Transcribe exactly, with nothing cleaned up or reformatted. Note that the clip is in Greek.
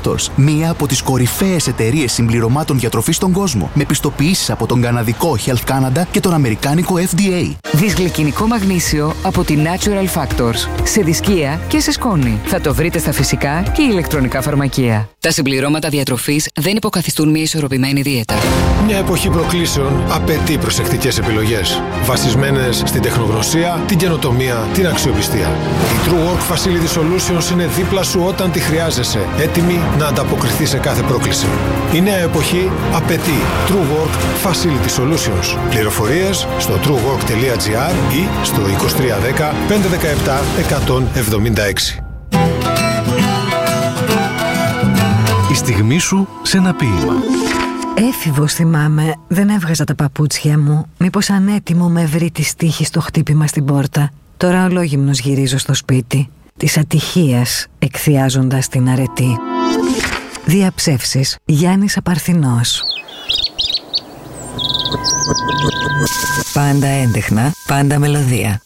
Factors, μία από τις κορυφαίες εταιρείες συμπληρωμάτων διατροφής στον κόσμο, με πιστοποιήσεις από τον καναδικό Health Canada και τον αμερικάνικο F D A. Δυσγλυκινικό μαγνήσιο από τη Natural Factors. Σε δισκία και σε σκόνη. Θα το βρείτε στα φυσικά και ηλεκτρονικά φαρμακεία. Τα συμπληρώματα διατροφής δεν υποκαθιστούν μια ισορροπημένη δίαιτα. Μια εποχή προκλήσεων απαιτεί προσεκτικές επιλογές, βασισμένες στην τεχνογνωσία, την καινοτομία, την αξιοπιστία. Η True Work Facility Solutions είναι δίπλα σου όταν τη χρειάζεσαι, έτοιμη να ανταποκριθεί σε κάθε πρόκληση. Η νέα εποχή απαιτεί True Work Facility Solutions. Πληροφορίες στο truework τελεία gr ή στο είκοσι τρία δέκα πεντακόσια δεκαεπτά εκατόν εβδομήντα έξι. Η στιγμή σου σε ένα ποίημα. Έφηβος θυμάμαι, δεν έβγαζα τα παπούτσια μου. Μήπως ανέτοιμο με βρει τη στίχη στο χτύπημα στην πόρτα. Τώρα ολόγυμνος γυρίζω στο σπίτι, της ατυχίας εκθιάζοντας την αρετή. Διαψεύσεις, Γιάννης Απαρθηνός. Πάντα έντεχνα, πάντα μελωδία.